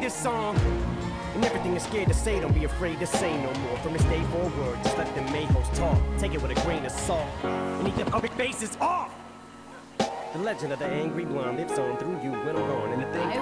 this song. And everything is scared to say, don't be afraid to say no more. From this day forward, just let the mayhoes talk. Take it with a grain of salt, and eat the public faces off. The legend of the angry blonde lives on through you when I'm gone, and the thing